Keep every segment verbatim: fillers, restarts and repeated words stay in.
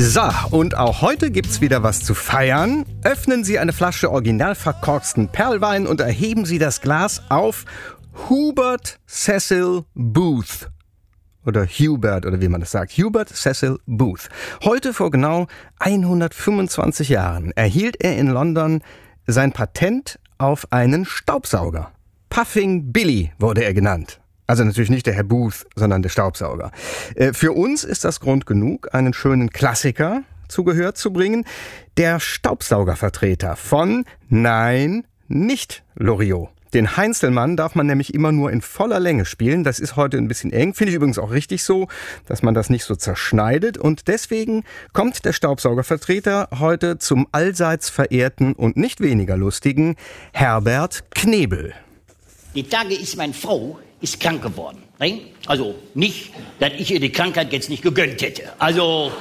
So, und auch heute gibt's wieder was zu feiern. Öffnen Sie eine Flasche original verkorksten Perlwein und erheben Sie das Glas auf Hubert Cecil Booth. Oder Hubert, oder wie man das sagt. Hubert Cecil Booth. Heute vor genau hundertfünfundzwanzig Jahren erhielt er in London sein Patent auf einen Staubsauger. Puffing Billy wurde er genannt. Also natürlich nicht der Herr Booth, sondern der Staubsauger. Äh, für uns ist das Grund genug, einen schönen Klassiker zu Gehör zu bringen. Der Staubsaugervertreter von, nein, nicht Loriot. Den Heinzelmann darf man nämlich immer nur in voller Länge spielen. Das ist heute ein bisschen eng. Finde ich übrigens auch richtig so, dass man das nicht so zerschneidet. Und deswegen kommt der Staubsaugervertreter heute zum allseits verehrten und nicht weniger lustigen Herbert Knebel. Die Tage ist meine Frau ist krank geworden. Ne? Also nicht, dass ich ihr die Krankheit jetzt nicht gegönnt hätte. Also,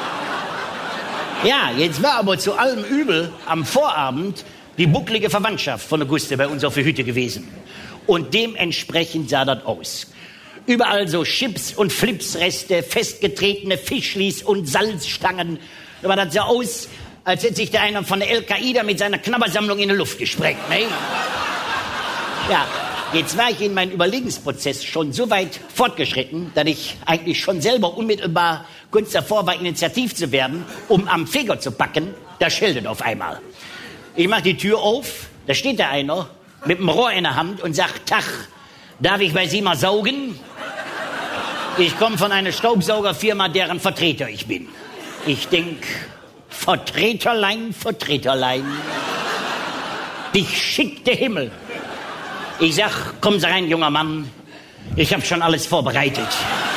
ja, jetzt war aber zu allem Übel am Vorabend die bucklige Verwandtschaft von der Guste bei uns auf der Hütte gewesen. Und dementsprechend sah das aus. Überall so Chips- und Flipsreste, festgetretene Fischlis und Salzstangen. Da war das so aus, als hätte sich der einer von der Al-Qaida mit seiner Knabbersammlung in die Luft gesprengt. Ne? Ja, jetzt war ich in meinem Überlegensprozess schon so weit fortgeschritten, dass ich eigentlich schon selber unmittelbar kurz davor war, initiativ zu werden, um am Feger zu packen. Da schildert auf einmal. Ich mach die Tür auf, da steht da einer mit dem Rohr in der Hand und sagt, Tach, darf ich bei Sie mal saugen? Ich komme von einer Staubsaugerfirma, deren Vertreter ich bin. Ich denk, Vertreterlein, Vertreterlein, dich schickt der Himmel. Ich sag, kommen Sie rein, junger Mann, ich habe schon alles vorbereitet.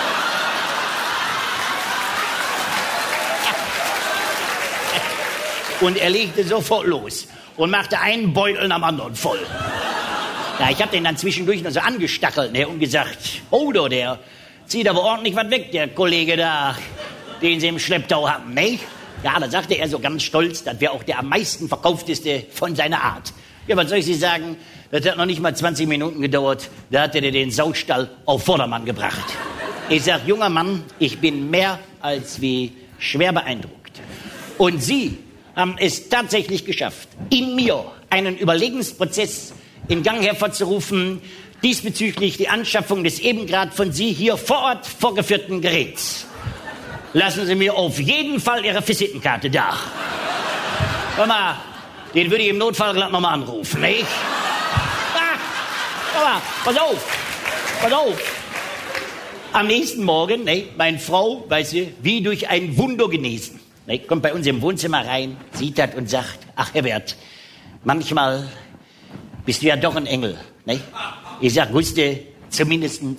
Und er legte sofort los und machte einen Beutel am anderen voll. Ja, ich habe den dann zwischendurch noch so angestachelt, ne, und gesagt, oh, do, der zieht aber ordentlich was weg, der Kollege da, den Sie im Schlepptau haben, ne? Ja, da sagte er so ganz stolz, das wäre auch der am meisten verkaufteste von seiner Art. Ja, was soll ich Sie sagen? Das hat noch nicht mal zwanzig Minuten gedauert, da hat er den Saustall auf Vordermann gebracht. Ich sag, junger Mann, ich bin mehr als wie schwer beeindruckt. Und Sie haben es tatsächlich geschafft, in mir einen Überlegensprozess in Gang hervorzurufen, diesbezüglich die Anschaffung des eben gerade von Sie hier vor Ort vorgeführten Geräts. Lassen Sie mir auf jeden Fall Ihre Visitenkarte da. Hör mal, den würde ich im Notfall glatt nochmal anrufen, nicht? Ah, hör mal, pass auf, pass auf. Am nächsten Morgen, ne, meine Frau, weißt du, wie durch ein Wunder genesen. Ne, kommt bei uns im Wohnzimmer rein, sieht das und sagt, ach Herbert, manchmal bist du ja doch ein Engel. Ne? Ich sag, Guste, zumindest